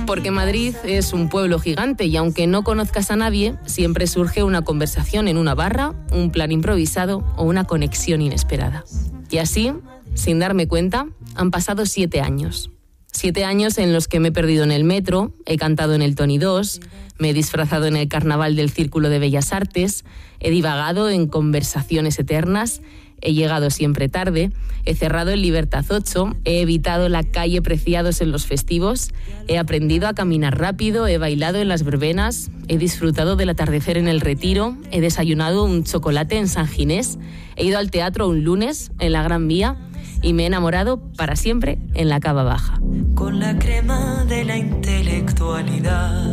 Porque Madrid es un pueblo gigante y aunque no conozcas a nadie, siempre surge una conversación en una barra, un plan improvisado o una conexión inesperada. Y así, sin darme cuenta, han pasado 7 años. 7 años en los que me he perdido en el metro, he cantado en el Tony 2, me he disfrazado en el carnaval del Círculo de Bellas Artes, he divagado en conversaciones eternas, he llegado siempre tarde, he cerrado en Libertad 8, he evitado la calle Preciados en los festivos, he aprendido a caminar rápido, he bailado en las verbenas, he disfrutado del atardecer en el Retiro, he desayunado un chocolate en San Ginés, he ido al teatro un lunes en la Gran Vía y me he enamorado para siempre en la Cava Baja. Con la crema de la intelectualidad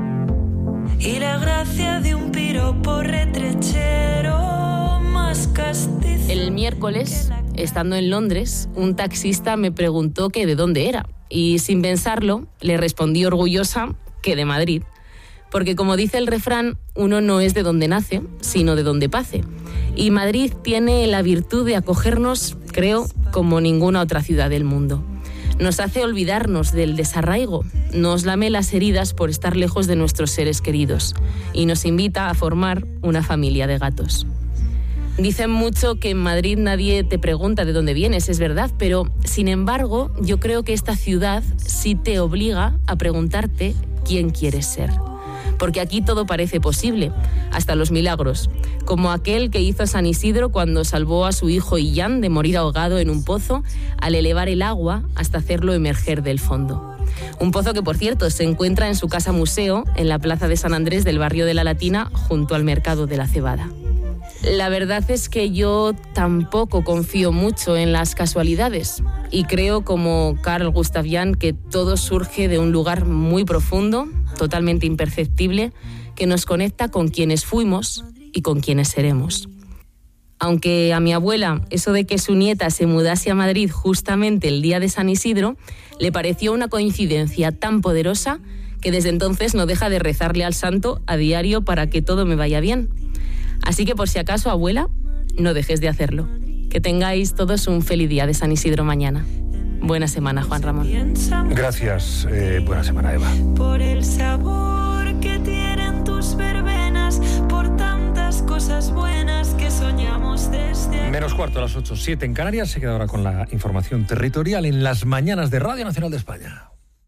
y la gracia de un piropo retrechero más castizo. El miércoles, estando en Londres, un taxista me preguntó que de dónde era y sin pensarlo le respondí orgullosa que de Madrid. Porque como dice el refrán, uno no es de donde nace, sino de donde pase. Y Madrid tiene la virtud de acogernos, creo, como ninguna otra ciudad del mundo. Nos hace olvidarnos del desarraigo, nos lame las heridas por estar lejos de nuestros seres queridos y nos invita a formar una familia de gatos. Dicen mucho que en Madrid nadie te pregunta de dónde vienes, es verdad, pero sin embargo yo creo que esta ciudad sí te obliga a preguntarte quién quieres ser. Porque aquí todo parece posible, hasta los milagros, como aquel que hizo San Isidro cuando salvó a su hijo Illán de morir ahogado en un pozo al elevar el agua hasta hacerlo emerger del fondo. Un pozo que, por cierto, se encuentra en su casa museo en la plaza de San Andrés del barrio de la Latina, junto al mercado de la Cebada. La verdad es que yo tampoco confío mucho en las casualidades y creo, como Carl Gustav Jung, que todo surge de un lugar muy profundo, totalmente imperceptible, que nos conecta con quienes fuimos y con quienes seremos. Aunque a mi abuela eso de que su nieta se mudase a Madrid justamente el día de San Isidro le pareció una coincidencia tan poderosa que desde entonces no deja de rezarle al santo a diario para que todo me vaya bien. Así que por si acaso, abuela, no dejes de hacerlo. Que tengáis todos un feliz día de San Isidro mañana. Buena semana, Juan Ramón. Gracias. Buena semana, Eva. Por el sabor que tienen tus verbenas, por tantas cosas buenas que soñamos desde... Menos cuarto a las 8:07 en Canarias. Se queda ahora con la información territorial en las mañanas de Radio Nacional de España.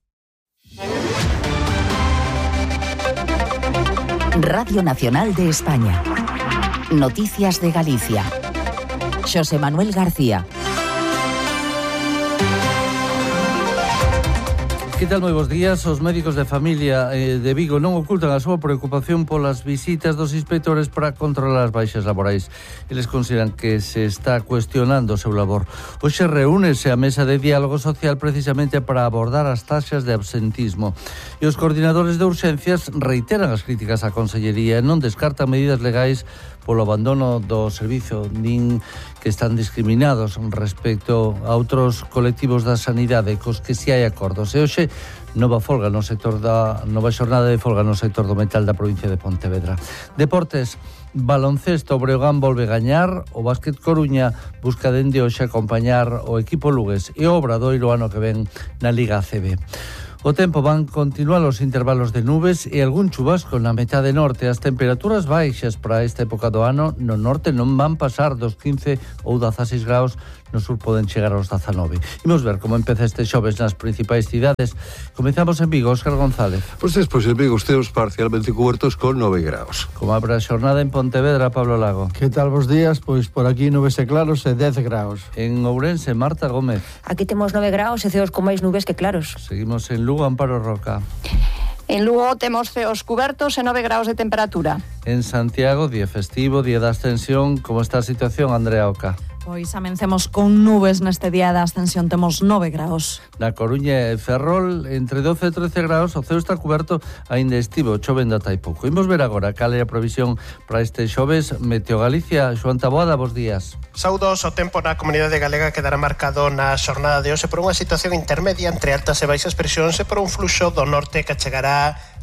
Radio Nacional de España. Noticias de Galicia. Xosé Manuel García. Que tal, moi bons días. Os médicos de familia de Vigo non ocultan a súa preocupación polas visitas dos inspectores para controlar as baixas laborais. Eles consideran que se está cuestionando o seu labor. Hoxe reúnese a mesa de diálogo social precisamente para abordar as taxas de absentismo. E os coordinadores de urxencias reiteran as críticas á Consellería e non descartan medidas legais polo abandono do servizo, nin que están discriminados respecto a outros colectivos da sanidade cos que si hai acordos. E hoxe nova folga no sector nova xornada de folga no sector do metal da provincia de Pontevedra. Deportes, baloncesto, Breogán volve gañar, o Básquet Coruña busca dende hoxe acompañar o equipo lugués e o Obradoiro ano que ven na Liga ACB. O tempo van continuar os intervalos de nubes e algún chubasco na metade norte. As temperaturas baixas para esta época do ano no norte non van pasar dos 15 ou 16 graus, no sur poden chegar aos 19. Imos ver como empeza este xoves nas principais cidades. Comezamos en Vigo, Óscar González. Pois despois en Vigo esteos parcialmente cubertos con 9 graus. Como abre a xornada en Pontevedra, Pablo Lago. Que tal vos días? Pois por aquí nubes e claros e 10 graus. En Ourense, Marta Gómez. Aquí temos 9 graus e ceos con máis nubes que claros. Seguimos en Lugo, Amparo Roca. En Lugo temos ceos cubertos e 9 graus de temperatura. En Santiago, día festivo, día da Ascensión. Como está a situación, Andrea Oca? Pois amencemos con nubes neste día da Ascensión, temos 9 graus. Na Coruña e Ferrol, entre 12 e 13 graus, o ceo está cuberto, aínda estivo chovendo ata hai pouco. Imos ver agora cal é a provisión para este xoves. Meteo Galicia, Xoán Taboada, bos días. Saudos, o tempo na comunidade galega quedará marcado na xornada de hoxe por unha situación intermedia entre altas e baixas presións e por un fluxo do norte que chegará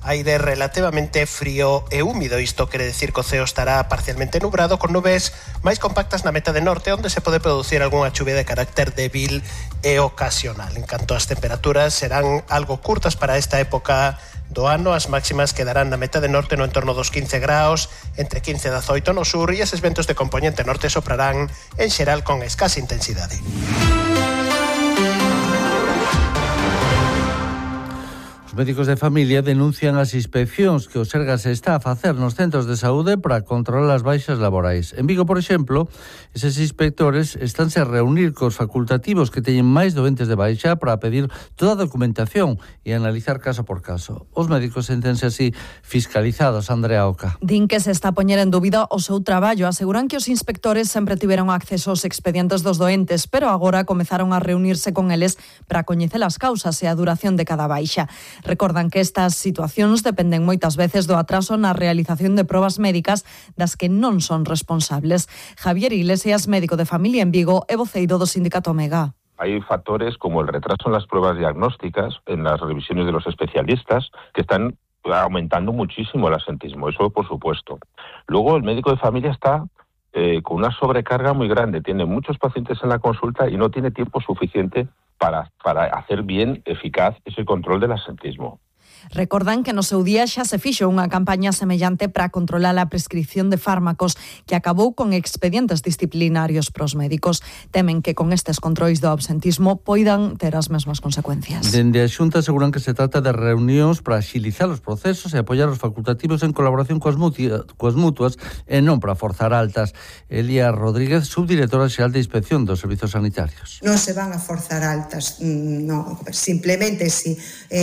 aire relativamente frío e húmido. Isto quere decir que o ceo estará parcialmente nubrado con nubes máis compactas na metade norte, onde se pode producir algunha chuvia de carácter débil e ocasional. En canto ás temperaturas, serán algo curtas para esta época do ano. As máximas quedarán na metade norte no entorno dos 15 graus, entre 15 e 18 no sur, e eses ventos de componente norte soprarán en xeral con escasa intensidade. Os médicos de familia denuncian as inspeccións que o Sergas está a facer nos centros de saúde para controlar as baixas laborais. En Vigo, por exemplo, eses inspectores estánse a reunir cos facultativos que teñen máis doentes de baixa para pedir toda a documentación e analizar caso por caso. Os médicos sentense así fiscalizados. Andrea Oca. Din que se está a poñer en dúbida o seu traballo. Aseguran que os inspectores sempre tiveron acceso aos expedientes dos doentes, pero agora comezaron a reunirse con eles para coñecer as causas e a duración de cada baixa. Recordan que estas situacións dependen moitas veces do atraso na realización de probas médicas das que non son responsables. Javier Iglesias, médico de familia en Vigo e voceiro do sindicato Omega. Hay factores como el retraso en las pruebas diagnósticas, en las revisiones de los especialistas, que están aumentando muchísimo el absentismo, eso por supuesto. Luego el médico de familia está con una sobrecarga muy grande, tiene muchos pacientes en la consulta y no tiene tiempo suficiente para hacer bien, eficaz ese control del absentismo. Recordan que no seu día xa se fixo unha campaña semellante para controlar a prescripción de fármacos que acabou con expedientes disciplinarios pros médicos. Temen que con estes controis do absentismo poidan ter as mesmas consecuencias. Dende a Xunta aseguran que se trata de reunións para axilizar os procesos e apoiar os facultativos en colaboración coas mutuas e non para forzar altas. Elia Rodríguez, subdirectora xeral de Inspección dos Servizos Sanitarios. Non se van a forzar altas, no, simplemente si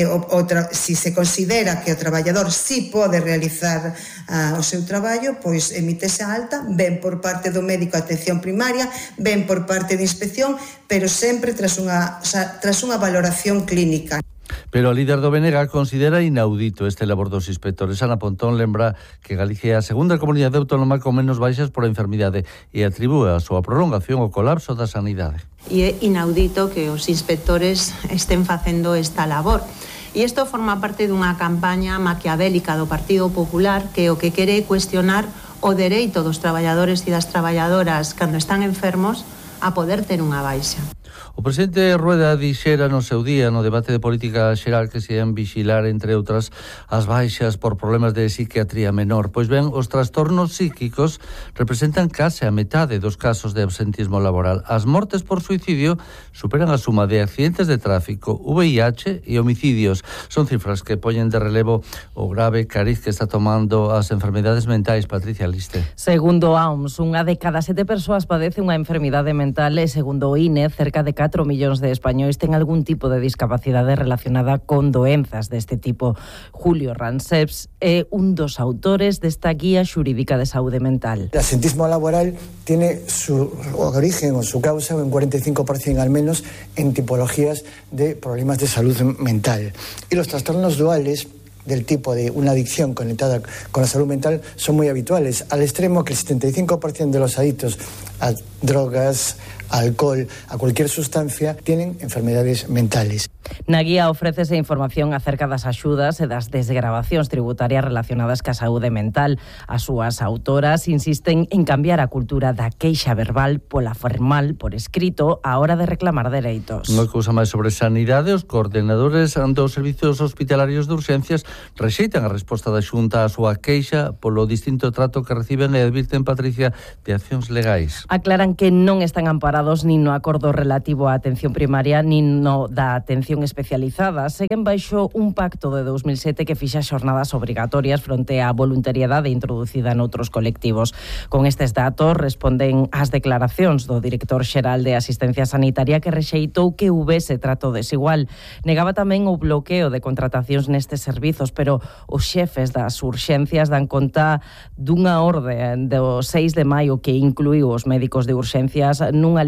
se considera que o traballador sí pode realizar o seu traballo, pois emítese a alta, ben por parte do médico de atención primaria, ben por parte de inspección, pero sempre tras unha valoración clínica. Pero o líder do BNG considera inaudito este labor dos inspectores. Ana Pontón lembra que Galicia é a segunda comunidade autónoma con menos baixas por enfermidade e atribúe a súa prolongación ao colapso da sanidade. E é inaudito que os inspectores estén facendo esta labor. E isto forma parte dunha campaña maquiavélica do Partido Popular que o que quere cuestionar o dereito dos traballadores e das traballadoras cando están enfermos a poder ter unha baixa. O presidente Rueda dixera no seu día no debate de política xeral que se ian vixilar, entre outras, as baixas por problemas de psiquiatría menor. Pois ben, os trastornos psíquicos representan case a metade dos casos de absentismo laboral. As mortes por suicidio superan a suma de accidentes de tráfico, VIH e homicidios. Son cifras que poñen de relevo o grave cariz que está tomando as enfermedades mentais. Patricia Liste. Segundo a OMS, unha de cada 7 persoas padece unha enfermidade mental e, segundo o INE, cerca de 4 millóns de españois ten algún tipo de discapacidade relacionada con doenzas deste tipo. Julio Ranceps é un dos autores desta guía xurídica de saúde mental. El absentismo laboral tiene su origen o su causa en 45% al menos en tipologías de problemas de salud mental. Y los trastornos duales del tipo de una adicción conectada con la salud mental son muy habituales, al extremo que el 75% de los adictos a drogas, a alcohol, a cualquier sustancia, tienen enfermedades mentales. Na guía ofrécese información acerca das axudas e das desgravacións tributarias relacionadas ca saúde mental. As súas autoras insisten en cambiar a cultura da queixa verbal pola formal, por escrito, á hora de reclamar dereitos. Unha cousa máis sobre sanidade, os coordenadores dos servizos hospitalarios de urxencias rexeitan a resposta da Xunta á súa queixa polo distinto trato que reciben e advirten, Patricia, de accións legais. Aclaran que non están amparados nin no acordo relativo á atención primaria nin no da atención especializada. Seguen baixo un pacto de 2007 que fixa xornadas obrigatorias fronte á voluntariedade introducida noutros colectivos. Con estes datos responden ás declaracións do director xeral de Asistencia Sanitaria que rexeitou que houbese trato desigual. Negaba tamén o bloqueo de contratacións nestes servizos, pero os xefes das urxencias dan conta dunha orde do 6 de maio que incluiu os médicos de urxencias nunha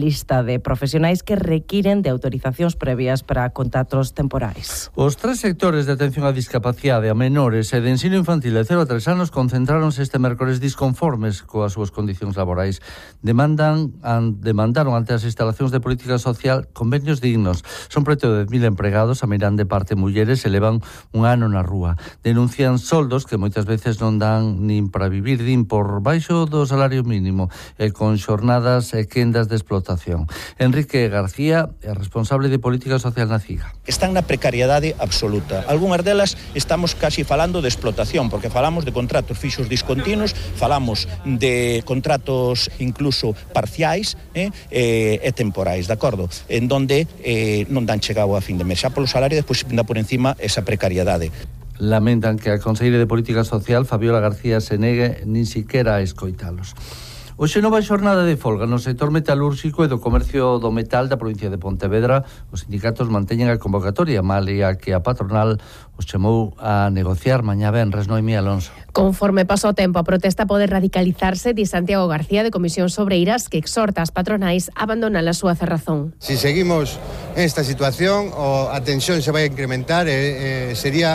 lista de profesionais que requiren de autorizacións previas para contratos temporais. Os 3 sectores de atención á discapacidade, a menores e de ensino infantil de 0 a 3 anos concentráronse este mércores disconformes coas súas condicións laborais. Demandaron ante as instalacións de política social convenios dignos. Son preto de 10.000 empregados, a miran de parte mulleres, e levan un ano na rúa. Denuncian soldos que moitas veces non dan nin para vivir, din por baixo do salario mínimo e con xornadas e quendas de explotación. Enrique García é responsable de política social na CIGA. Están na precariedade absoluta. Algúnas delas estamos casi falando de explotación, porque falamos de contratos fixos discontinuos, falamos de contratos incluso parciais e temporais, de acordo? En donde non dan chegado a fin de mes. Xa polo salario, despois pinda por encima esa precariedade. Lamentan que a conselleira de Política Social, Fabiola García, se negue nin siquiera a escoitalos. Hoxe nova xornada de folga no sector metalúrxico e do comercio do metal da provincia de Pontevedra. Os sindicatos manteñen a convocatoria, malia que a patronal os chamou a negociar mañá venres. Noemí Alonso. Conforme pasó o tempo, a protesta pode radicalizarse, di Santiago García de Comisión Obreiras, que exhorta as patronais a abandonar a súa cerrazón. Si seguimos esta situación, a tensión se vai a incrementar e sería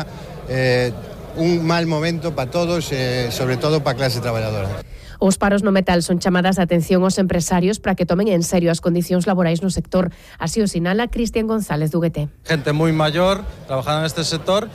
un mal momento para todos, sobre todo para a clase traballadora. Os paros no metal son chamadas de atención aos empresarios para que tomen en serio as condicións laborais no sector. Así o sinala Cristian González Duguete. Gente muy mayor trabajando en este sector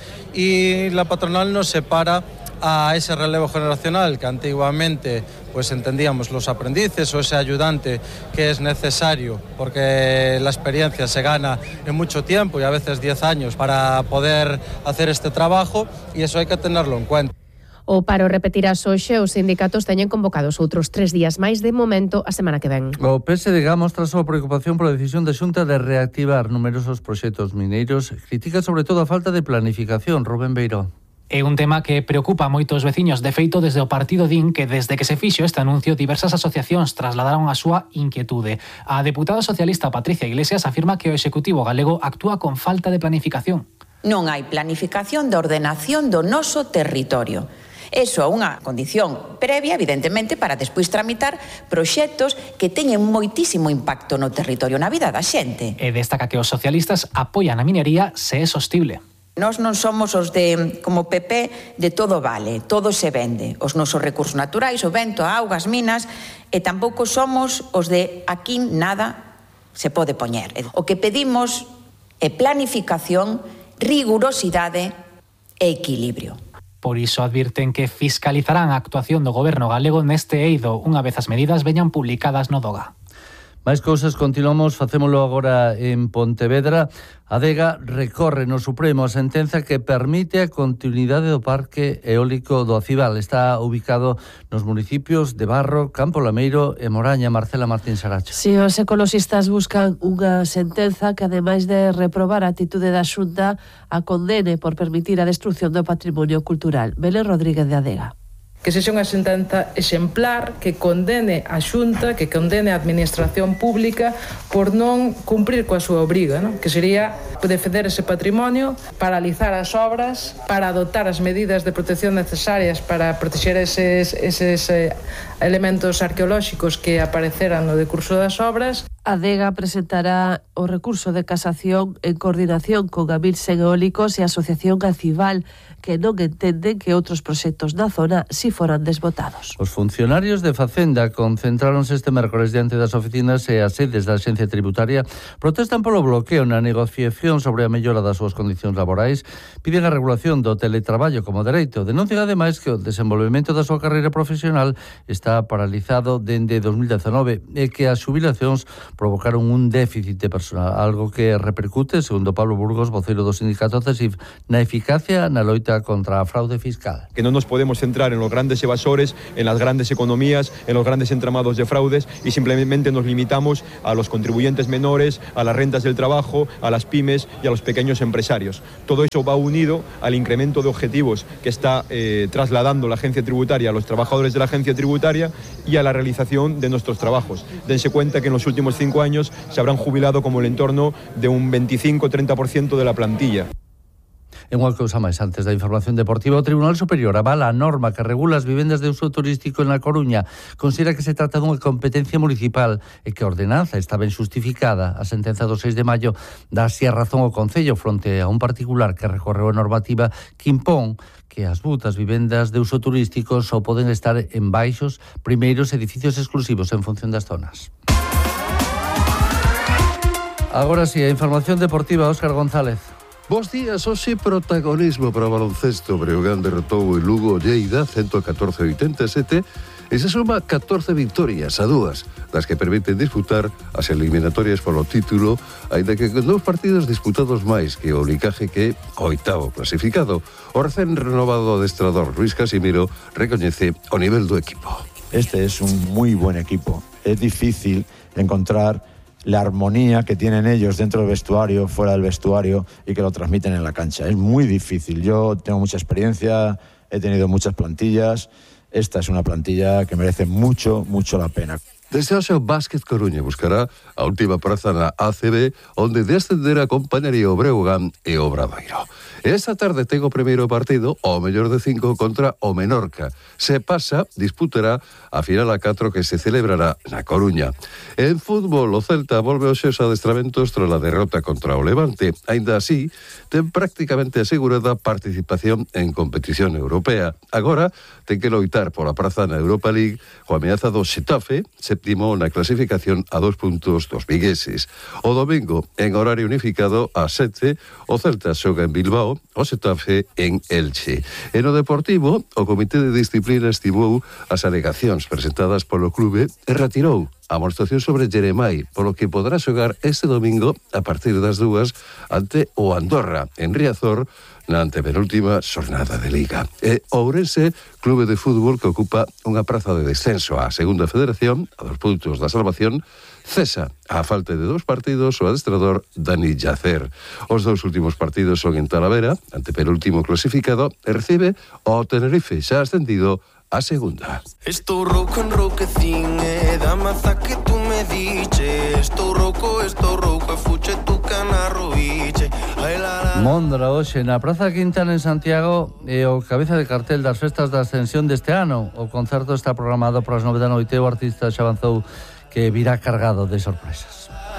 y la patronal nos separa a ese relevo generacional que antiguamente pues entendíamos los aprendices o ese ayudante que es necesario porque la experiencia se gana en mucho tiempo y a veces 10 años para poder hacer este trabajo, y eso hay que tenerlo en cuenta. O paro repetirás hoxe, os sindicatos teñen convocados outros 3 días máis de momento a semana que ven. O PSDG mostra a súa preocupación pola decisión da Xunta de reactivar numerosos proxectos mineiros. Critica sobre todo a falta de planificación. Rubén Beiró. É un tema que preocupa a moitos veciños. De feito, desde o partido din que desde que se fixo este anuncio, diversas asociacións trasladaron a súa inquietude. A deputada socialista Patricia Iglesias afirma que o Executivo galego actúa con falta de planificación. Non hai planificación de ordenación do noso territorio. Eso é unha condición previa, evidentemente, para despois tramitar proxectos que teñen moitísimo impacto no territorio, na vida da xente. E destaca que os socialistas apoian a minería se é sostible. Nós non somos os de, como PP, de todo vale, todo se vende. Os nosos recursos naturais, o vento, a auga, as minas, e tampouco somos os de aquí nada se pode poñer. O que pedimos é planificación, rigurosidade e equilibrio. Por iso advirten que fiscalizarán a actuación do goberno galego neste eido unha vez as medidas veñan publicadas no DOGA. Mais cousas, continuamos, facémolo agora en Pontevedra. A Adega recorre no Supremo a sentenza que permite a continuidade do parque eólico do Acival. Está ubicado nos municipios de Barro, Campo Lameiro e Moraña. Marcela Martín Saracho. Si os ecoloxistas buscan unha sentenza que, ademais de reprobar a atitude da Xunta, a condene por permitir a destrucción do patrimonio cultural. Belén Rodríguez de Adega. Que sexa unha sentenza exemplar que condene a Xunta, que condene a Administración Pública por non cumprir coa súa obriga, non? Que sería defender ese patrimonio, paralizar as obras, para adoptar as medidas de protección necesarias para protexer eses elementos arqueolóxicos que apareceran no decurso das obras. A Adega presentará o recurso de casación en coordinación con Amilsen Eólicos e a Asociación Acival, que non entenden que outros proxectos na zona si foran desbotados. Os funcionarios de Facenda concentráronse este mércores diante das oficinas e as sedes da Axencia Tributaria, protestan polo bloqueo na negociación sobre a mellora das súas condicións laborais, piden a regulación do teletraballo como dereito. Denuncian ademais que o desenvolvemento da súa carreira profesional está paralizado dende 2019 e que as xubilacións provocaron un déficit de personal, algo que repercute, segundo Pablo Burgos, vocero do sindicato CESIF, na eficacia na loita contra a fraude fiscal. Que no nos podemos centrar en los grandes evasores, en las grandes economías, en los grandes entramados de fraudes y simplemente nos limitamos a los contribuyentes menores, a las rentas del trabajo, a las pymes y a los pequeños empresarios. Todo eso va unido al incremento de objetivos que está trasladando la agencia tributaria a los trabajadores de la agencia tributaria y a la realización de nuestros trabajos. Dense cuenta que en los últimos 5 años se habrán jubilado como el entorno de un 25-30% de la plantilla. E unha cousa máis, antes da información deportiva, o Tribunal Superior avala a norma que regula as vivendas de uso turístico na Coruña. Considera que se trata dunha competencia municipal e que a ordenanza está ben xustificada. A sentenza do 6 de maio dá así a razón ao Concello fronte a un particular que recorreu a normativa que impón que as butas vivendas de uso turístico só poden estar en baixos primeiros edificios exclusivos en función das zonas. Agora sí, a información deportiva, Óscar González. Bos días, hoxe protagonismo para o baloncesto. Breogán derrotou o Lugo Lleida 114-87 e se suma 14 victorias a 2, das que permiten disputar as eliminatorias polo título, aínda que con 2 partidos disputados máis que o Unicaje, que é o 8º clasificado. O recén renovado adestrador Luis Casimiro recoñece o nivel do equipo. Este es un muy buen equipo. Es difícil encontrar la armonía que tienen ellos dentro del vestuario, fuera del vestuario y que lo transmiten en la cancha. Es muy difícil. Yo tengo mucha experiencia, he tenido muchas plantillas. Esta es una plantilla que merece mucho, mucho la pena. Desde hoxe o Básquet Coruña buscará a última praza na ACB, onde descender acompañaría o Breogán e o Obradoiro. Esta tarde ten o primeiro partido, o mellor de 5 contra o Menorca. Se pasa, disputará a final a 4 que se celebrará na Coruña. En fútbol, o Celta volve hoxe os adestramentos tras a derrota contra o Levante. Aínda así, ten prácticamente asegurada participación en competición europea. Agora, ten que loitar pola praza na Europa League coa ameaza do Xetafe, séptimo na clasificación a 2 puntos dos vigueses. O domingo, en horario unificado, a 7, o Celta xoga en Bilbao, o Xetafe en Elche. En o Deportivo, o Comité de Disciplina estimou as alegacións presentadas polo clube e retirou a amonestación sobre Jeremai, polo que podrá xogar este domingo a partir das 2 ante o Andorra, en Riazor, na antepenúltima xornada de Liga. E Ourense, clube de fútbol que ocupa unha praza de descenso á segunda federación, a 2 puntos da salvación, cesa a falta de 2 partidos o adestrador Dani Yacer. Os 2 últimos partidos son en Talavera, antepenúltimo clasificado, e recibe o Tenerife, xa ascendido a segunda. Estou rouco enrouquecín e da maza que tú me diche. Estou rouco e fuche tu cana roiche. Mondra hoxe na Praza Quintana en Santiago e o cabeza de cartel das festas da Ascensión deste ano. O concerto está programado para as 9 da noite e o artista xa avanzou que virá cargado de sorpresas.